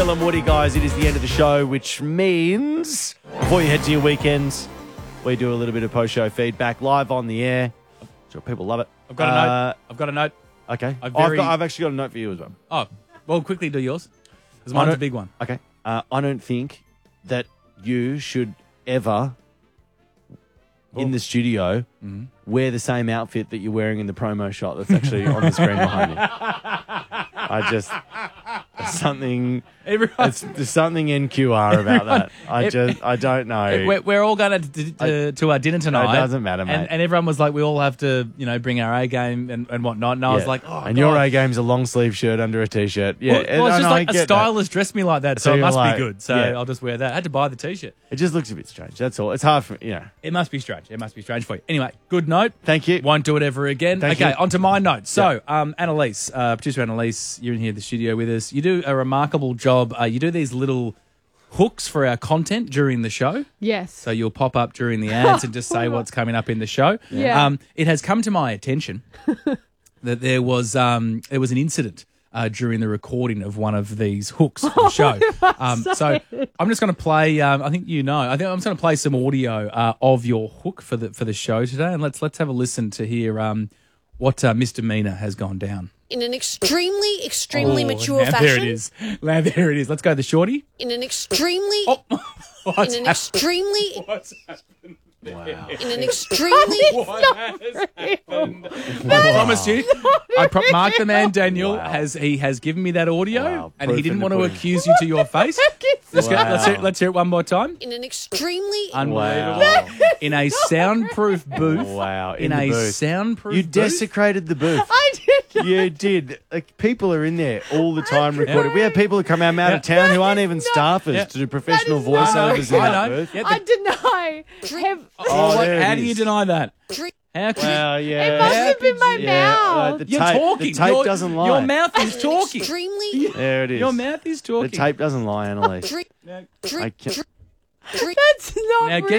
Phil and Woody, guys. It is the end of the show, which means before you head to your weekends, we do a little bit of post-show feedback live on the air. I'm sure people love it. I've got a note. Okay. very- I've actually got a note for you as well. Oh, well, quickly do yours. Because mine's a big one. Okay. I don't think that you should ever, in the studio, wear the same outfit that you're wearing in the promo shot that's actually on the screen behind you. There's something NQR about that. I don't know. We're all going to our dinner tonight. It doesn't matter, mate. And everyone was like, we all have to, bring our A game and whatnot. And I was like, oh, and God. your A game's a long sleeve shirt under a t-shirt. Yeah, Well, it's just like a stylist dressed me like that, so it you're must like, be good. So yeah. I'll just wear that. I had to buy the t-shirt. It just looks a bit strange. That's all. It's hard for It must be strange. It must be strange for you. Anyway, good note. Thank you. Won't do it ever again. Thank you. On to my notes. So, Annalise, producer Annalise, you're in here in the studio with us. You do a remarkable job. You do these little hooks for our content during the show. Yes. So you'll pop up during the ads and just say what's coming up in the show. Yeah. It has come to my attention that there was an incident during the recording of one of these hooks for the show. So I'm just going to play. I think I'm just going to play some audio of your hook for the show today, and let's have a listen to hear what misdemeanor has gone down. In an extremely mature fashion. There it is. Now there it is. Let's go the shorty. In an extremely. What's in an happened? extremely. What's happened? Wow. In an extremely. What has happened? I promised you. Mark the man Daniel has given me that audio, Wow. and he Proof in didn't the want to pudding. accuse you to your face. Let's hear it one more time. In an extremely. Unbelievable. Wow. In a soundproof booth. Wow. In the a booth. soundproof You booth. desecrated the booth. I did not. You did. Like, people are in there all the time recording. We have people who come out of town who aren't even staffers to do professional That is not- voiceovers in I that know. booth. Yeah, I deny. Oh, there it how do you is. deny that? How can Well, yeah. It must have been my mouth. The You're tape, talking. The tape Your- doesn't lie. Your mouth is talking. Extremely. There it is. Your mouth is The talking. tape doesn't lie, Annalise. I can't- That's not Now real.